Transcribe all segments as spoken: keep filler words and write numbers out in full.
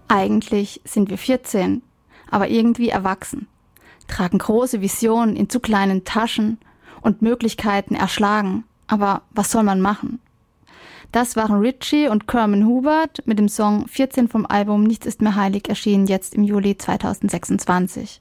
Eigentlich sind wir vierzehn, aber irgendwie erwachsen, tragen große Visionen in zu kleinen Taschen und Möglichkeiten erschlagen. Aber was soll man machen? Das waren Richie und Kerman Hubert mit dem Song vierzehn vom Album Nichts ist mehr heilig, erschienen jetzt im Juli zweitausendsechsundzwanzig.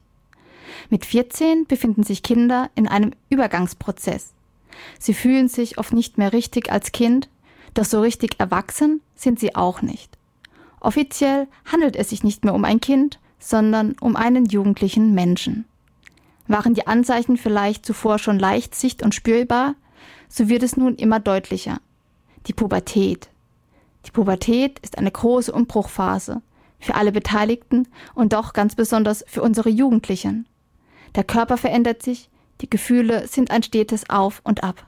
Mit vierzehn befinden sich Kinder in einem Übergangsprozess. Sie fühlen sich oft nicht mehr richtig als Kind, doch so richtig erwachsen sind sie auch nicht. Offiziell handelt es sich nicht mehr um ein Kind, sondern um einen jugendlichen Menschen. Waren die Anzeichen vielleicht zuvor schon leicht sicht- und spürbar, so wird es nun immer deutlicher. Die Pubertät. Die Pubertät ist eine große Umbruchphase für alle Beteiligten und doch ganz besonders für unsere Jugendlichen. Der Körper verändert sich, die Gefühle sind ein stetes Auf und Ab.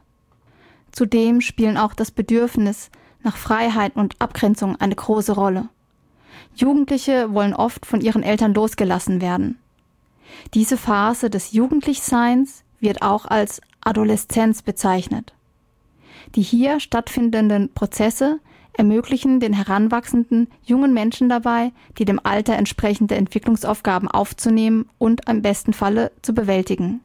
Zudem spielen auch das Bedürfnis nach Freiheit und Abgrenzung eine große Rolle. Jugendliche wollen oft von ihren Eltern losgelassen werden. Diese Phase des Jugendlichseins wird auch als Adoleszenz bezeichnet. Die hier stattfindenden Prozesse ermöglichen den heranwachsenden jungen Menschen dabei, die dem Alter entsprechende Entwicklungsaufgaben aufzunehmen und im besten Falle zu bewältigen.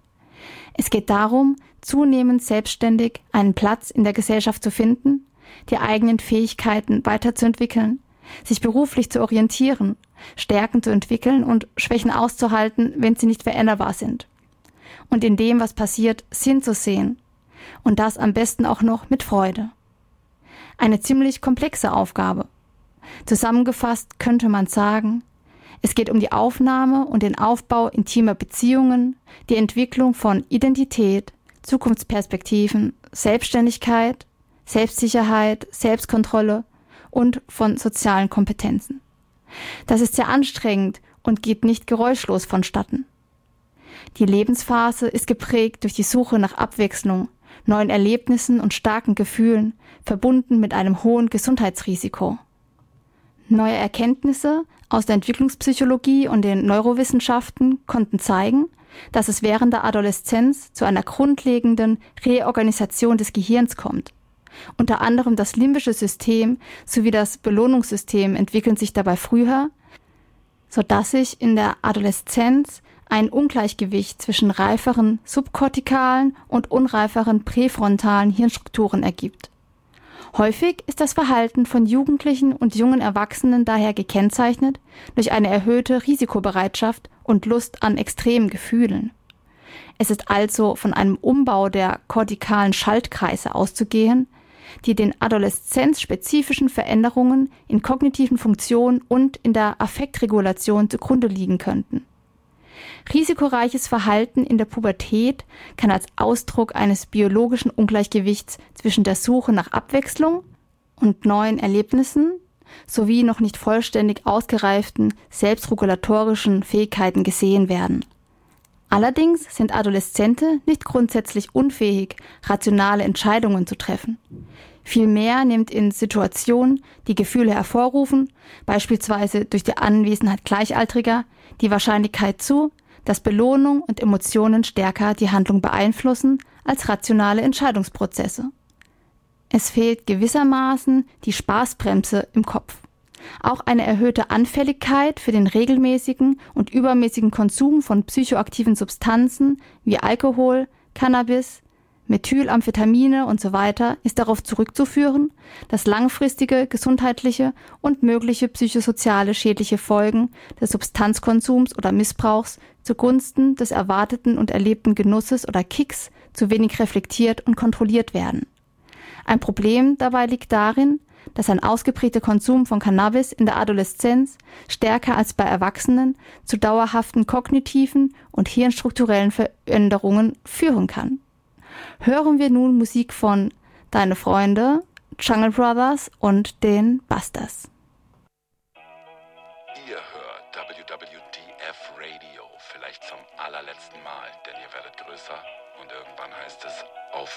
Es geht darum, zunehmend selbstständig einen Platz in der Gesellschaft zu finden, die eigenen Fähigkeiten weiterzuentwickeln, sich beruflich zu orientieren, Stärken zu entwickeln und Schwächen auszuhalten, wenn sie nicht veränderbar sind. Und in dem, was passiert, Sinn zu sehen. Und das am besten auch noch mit Freude. Eine ziemlich komplexe Aufgabe. Zusammengefasst könnte man sagen, es geht um die Aufnahme und den Aufbau intimer Beziehungen, die Entwicklung von Identität, Zukunftsperspektiven, Selbstständigkeit, Selbstsicherheit, Selbstkontrolle und von sozialen Kompetenzen. Das ist sehr anstrengend und geht nicht geräuschlos vonstatten. Die Lebensphase ist geprägt durch die Suche nach Abwechslung, neuen Erlebnissen und starken Gefühlen, verbunden mit einem hohen Gesundheitsrisiko. Neue Erkenntnisse aus der Entwicklungspsychologie und den Neurowissenschaften konnten zeigen, dass es während der Adoleszenz zu einer grundlegenden Reorganisation des Gehirns kommt. Unter anderem das limbische System sowie das Belohnungssystem entwickeln sich dabei früher, sodass sich in der Adoleszenz ein Ungleichgewicht zwischen reiferen subkortikalen und unreiferen präfrontalen Hirnstrukturen ergibt. Häufig ist das Verhalten von Jugendlichen und jungen Erwachsenen daher gekennzeichnet durch eine erhöhte Risikobereitschaft und Lust an extremen Gefühlen. Es ist also von einem Umbau der kortikalen Schaltkreise auszugehen, die den adoleszenzspezifischen Veränderungen in kognitiven Funktionen und in der Affektregulation zugrunde liegen könnten. Risikoreiches Verhalten in der Pubertät kann als Ausdruck eines biologischen Ungleichgewichts zwischen der Suche nach Abwechslung und neuen Erlebnissen sowie noch nicht vollständig ausgereiften selbstregulatorischen Fähigkeiten gesehen werden. Allerdings sind Adoleszente nicht grundsätzlich unfähig, rationale Entscheidungen zu treffen. Vielmehr nimmt in Situationen, die Gefühle hervorrufen, beispielsweise durch die Anwesenheit Gleichaltriger, die Wahrscheinlichkeit zu, dass Belohnung und Emotionen stärker die Handlung beeinflussen als rationale Entscheidungsprozesse. Es fehlt gewissermaßen die Spaßbremse im Kopf. Auch eine erhöhte Anfälligkeit für den regelmäßigen und übermäßigen Konsum von psychoaktiven Substanzen wie Alkohol, Cannabis, Methylamphetamine usw. Ist darauf zurückzuführen, dass langfristige gesundheitliche und mögliche psychosoziale schädliche Folgen des Substanzkonsums oder Missbrauchs zugunsten des erwarteten und erlebten Genusses oder Kicks zu wenig reflektiert und kontrolliert werden. Ein Problem dabei liegt darin, dass ein ausgeprägter Konsum von Cannabis in der Adoleszenz stärker als bei Erwachsenen zu dauerhaften kognitiven und hirnstrukturellen Veränderungen führen kann. Hören wir nun Musik von Deine Freunde, Jungle Brothers und den Busters. Ihr hört W W D F Radio, vielleicht zum allerletzten Mal, denn ihr werdet größer und irgendwann heißt es auf